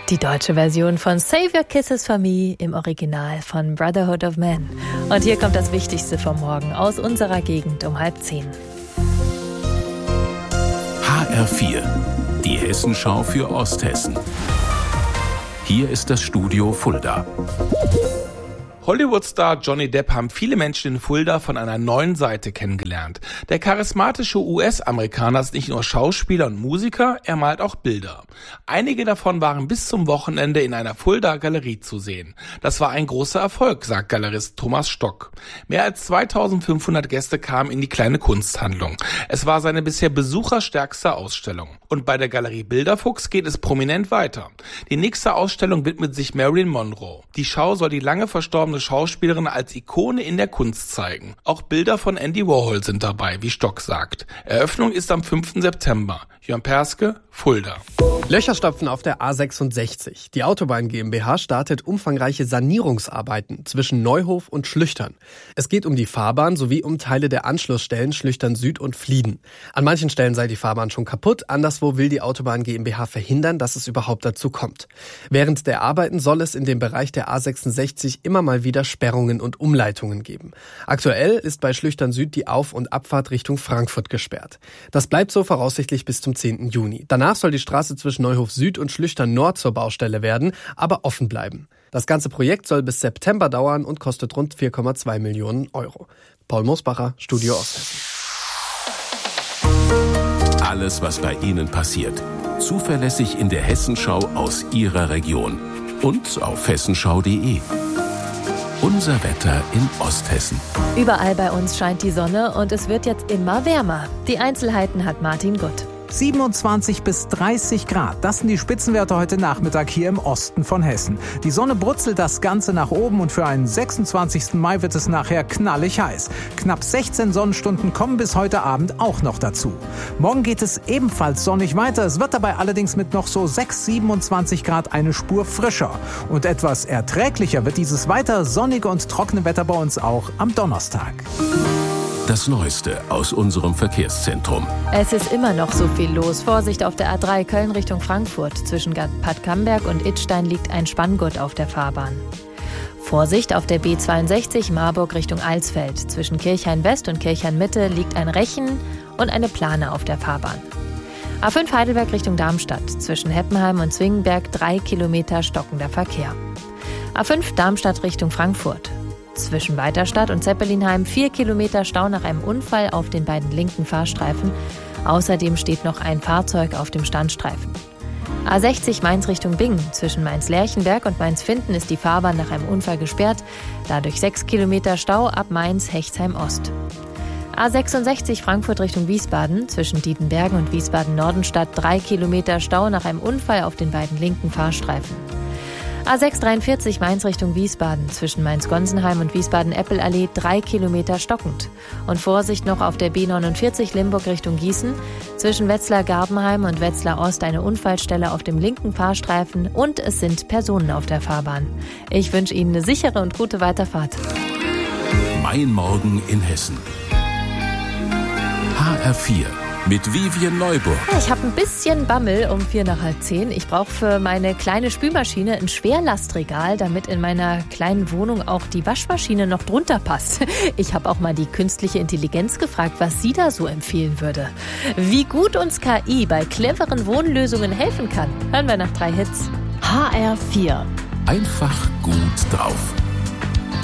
Die deutsche Version von Save Your Kisses for Me im Original von Brotherhood of Man. Und hier kommt das Wichtigste vom Morgen aus unserer Gegend um 9:30. HR4, die Hessenschau für Osthessen. Hier ist das Studio Fulda. Hollywood-Star Johnny Depp haben viele Menschen in Fulda von einer neuen Seite kennengelernt. Der charismatische US-Amerikaner ist nicht nur Schauspieler und Musiker, er malt auch Bilder. Einige davon waren bis zum Wochenende in einer Fulda-Galerie zu sehen. Das war ein großer Erfolg, sagt Galerist Thomas Stock. Mehr als 2500 Gäste kamen in die kleine Kunsthandlung. Es war seine bisher besucherstärkste Ausstellung. Und bei der Galerie Bilderfuchs geht es prominent weiter. Die nächste Ausstellung widmet sich Marilyn Monroe. Die Schau soll die lange verstorbene Schauspielerin als Ikone in der Kunst zeigen. Auch Bilder von Andy Warhol sind dabei, wie Stock sagt. Eröffnung ist am 5. September. Jörn Perske, Fulda. Löcher stopfen auf der A66. Die Autobahn GmbH startet umfangreiche Sanierungsarbeiten zwischen Neuhof und Schlüchtern. Es geht um die Fahrbahn sowie um Teile der Anschlussstellen Schlüchtern Süd und Flieden. An manchen Stellen sei die Fahrbahn schon kaputt, anderswo will die Autobahn GmbH verhindern, dass es überhaupt dazu kommt. Während der Arbeiten soll es in dem Bereich der A66 immer mal wieder Sperrungen und Umleitungen geben. Aktuell ist bei Schlüchtern Süd die Auf- und Abfahrt Richtung Frankfurt gesperrt. Das bleibt so voraussichtlich bis zum 10. Juni. Danach soll die Straße zwischen Neuhof Süd und Schlüchtern Nord zur Baustelle werden, aber offen bleiben. Das ganze Projekt soll bis September dauern und kostet rund 4,2 Millionen Euro. Paul Mosbacher, Studio Osthessen. Alles, was bei Ihnen passiert. Zuverlässig in der Hessenschau aus Ihrer Region. Und auf hessenschau.de. Unser Wetter in Osthessen. Überall bei uns scheint die Sonne und es wird jetzt immer wärmer. Die Einzelheiten hat Martin Gutt. 27 bis 30 Grad, das sind die Spitzenwerte heute Nachmittag hier im Osten von Hessen. Die Sonne brutzelt das Ganze nach oben und für einen 26. Mai wird es nachher knallig heiß. Knapp 16 Sonnenstunden kommen bis heute Abend auch noch dazu. Morgen geht es ebenfalls sonnig weiter, es wird dabei allerdings mit noch so 27 Grad eine Spur frischer. Und etwas erträglicher wird dieses weiter sonnige und trockene Wetter bei uns auch am Donnerstag. Das Neueste aus unserem Verkehrszentrum. Es ist immer noch so viel los. Vorsicht auf der A3 Köln Richtung Frankfurt. Zwischen Bad Camberg und Idstein liegt ein Spanngurt auf der Fahrbahn. Vorsicht auf der B62 Marburg Richtung Alsfeld. Zwischen Kirchhain West und Kirchhain Mitte liegt ein Rechen und eine Plane auf der Fahrbahn. A5 Heidelberg Richtung Darmstadt. Zwischen Heppenheim und Zwingenberg 3 Kilometer stockender Verkehr. A5 Darmstadt Richtung Frankfurt. Zwischen Weiterstadt und Zeppelinheim 4 Kilometer Stau nach einem Unfall auf den beiden linken Fahrstreifen. Außerdem steht noch ein Fahrzeug auf dem Standstreifen. A60 Mainz Richtung Bingen. Zwischen Mainz-Lerchenberg und Mainz-Finden ist die Fahrbahn nach einem Unfall gesperrt. Dadurch 6 Kilometer Stau ab Mainz-Hechtsheim-Ost. A66 Frankfurt Richtung Wiesbaden. Zwischen Dietenbergen und Wiesbaden-Nordenstadt 3 Kilometer Stau nach einem Unfall auf den beiden linken Fahrstreifen. A643 Mainz Richtung Wiesbaden. Zwischen Mainz-Gonsenheim und Wiesbaden-Eppelallee 3 Kilometer stockend. Und Vorsicht noch auf der B49 Limburg Richtung Gießen. Zwischen Wetzlar-Garbenheim und Wetzlar-Ost eine Unfallstelle auf dem linken Fahrstreifen und es sind Personen auf der Fahrbahn. Ich wünsche Ihnen eine sichere und gute Weiterfahrt. Mein Morgen in Hessen. HR4 mit Vivian Neuburg. Ich habe ein bisschen Bammel um 9:45. Ich brauche für meine kleine Spülmaschine ein Schwerlastregal, damit in meiner kleinen Wohnung auch die Waschmaschine noch drunter passt. Ich habe auch mal die künstliche Intelligenz gefragt, was sie da so empfehlen würde. Wie gut uns KI bei cleveren Wohnlösungen helfen kann, hören wir nach 3 Hits. HR4. Einfach gut drauf.